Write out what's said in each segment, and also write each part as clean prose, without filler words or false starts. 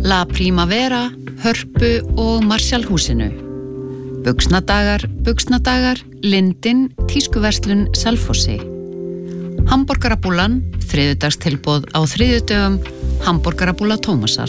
La Primavera, Hörpu og Marshallhúsinu. Buxnadagar, Lindin, Tískuverslun Selfossi. Hamborgarabúlan, þriðjudagstilboð á þriðjudögum, Hamborgarabúla Tómasar.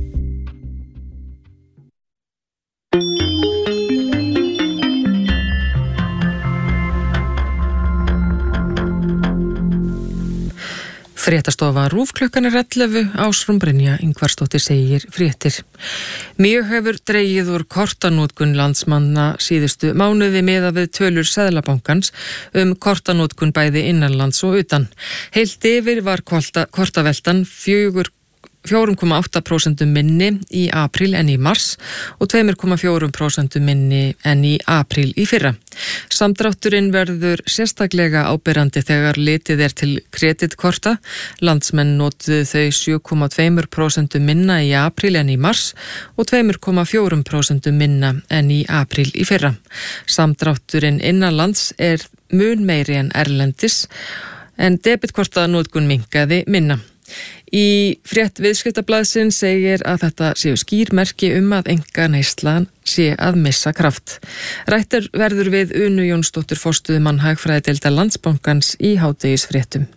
Fréttastofa RÚV klukkan 11, Ásrún Brynja Ingvarsdóttir segir fréttir. Mjög hefur dregið úr kortanótkun landsmanna síðustu mánuði miðað við tölur Seðlabankans kortanótkun bæði innanlands og utan. Heilt yfir var kortaveltan 4,8% minni í apríl en í mars og 2,4% minni en í apríl í fyrra. Samdrátturinn verður sérstaklega áberandi þegar litið til kreditkorta. Landsmenn notuðu þau 7,2% minna í apríl en í mars og 2,4% minna en í apríl í fyrra. Samdrátturinn innanlands mun meiri en erlendis en debitkortanotkun minnkaði minna. Í frétt Viðskiptablaðsins segir að þetta séu skýr merki að einkaneyslan sé að missa kraft. Rætt verður við Unu Jónsdóttur forstöðumann hagfræðideildar Landsbankans í hádegisfréttum.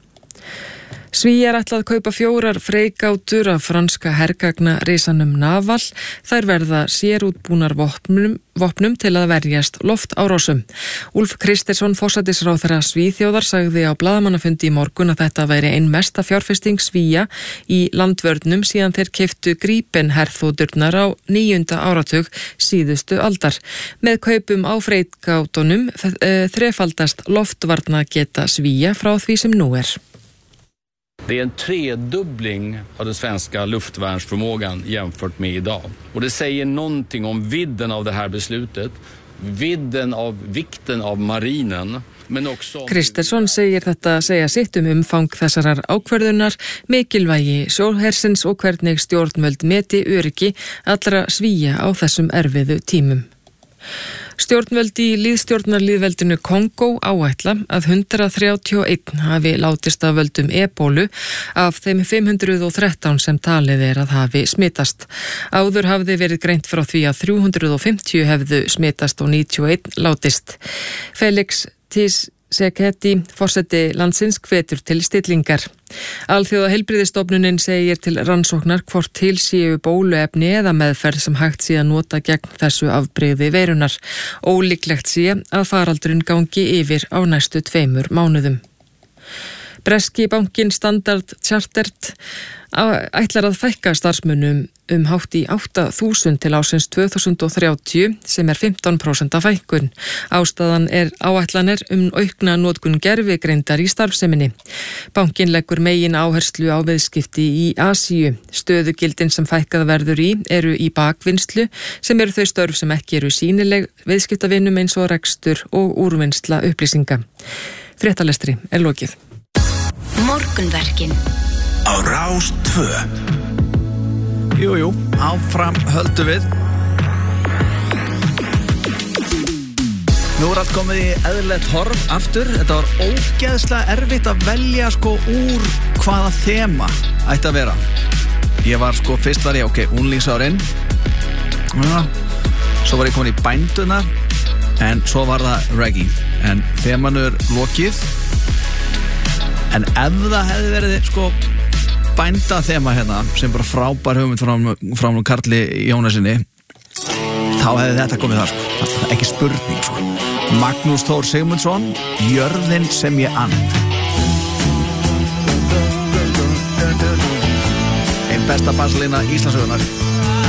Svíar ætla að kaupa 4 freigátur af franska hergagnarisanum Naval. Þær verða sérútbúnar vopnum til að verjast loftárásum. Úlf Kristersson, forsætisráðherra Svíþjóðar, sagði á blaðamannafundi í morgun að þetta væri ein mesta fjárfesting Svía í landvörnum síðan þeir keyptu Gripen herþoturnar á 9. áratug síðustu aldar. Með kaupum á freigátunum þrefaldast loftvarnageta Svía frá því sem nú er. Det är en tredubbling av den svenska luftvärnsförmågan jämfört med idag. Och det säger någonting om vidden av det här beslutet, vikten av marinen. Kristersson segir þetta segja sitt umfang þessarar ákvörðunar, mikilvægi sjóhersins og hvernig stjórnvöld meti öryggi allra Svía á þessum erfiðu tímum. Stjórnvöld í lýðstjórnarlýðveldinu Kongó áætla að 131 hafi látist af völdum ebólu af þeim 513 sem talið að hafi smitast. Áður hafði verið greint frá því að 350 hefðu smitast og 91 látist. Felix Tshisekedi, forseti landsins, hvetur til stillingar. Alþjóðaheilbrigðisstofnunin segir til rannsóknar hvort til séu bóluefni eða meðferð sem hægt sé að nota gegn þessu afbrigði veirunar. Ólíklegt sé að faraldurinn gangi yfir á næstu 2 mánuðum. Breski bankinn Standard Chartered ætlar að fækka starfsmönnum hátt í 8.000 til ársins 2030 sem 15% af fækkun. Ástæðan áætlanir aukna notkun gervigreindar í starfseminni. Bankinn leggur megin áherslu á viðskipti í Asíu. Stöðugildin sem fækkað verður eru í bakvinnslu sem eru þau störf sem ekki eru sýnileg viðskiptavinum eins og rekstur og úrvinnsla upplýsinga. Fréttalestri lokið. Morgunverkin á Rás 2. Jú, áfram höldum við. Nú allt komið í eðlilegt horf aftur. Þetta var ógeðslega erfitt að velja úr hvaða þema ætti að vera. Ég var fyrst var ég, unglingsárin. Svo var ég komin í bændunar, en svo var það reggae. En þemanu lokið. En ef það hefði verið bænda þema hérna, sem bara frábær hugmynd frá Karli Jónasinni, þá hefði þetta komið þar, ekki spurning. Magnús Þór Sigmundsson, Jörðin sem ég ann. Ein besta basslína Íslandssögunnar.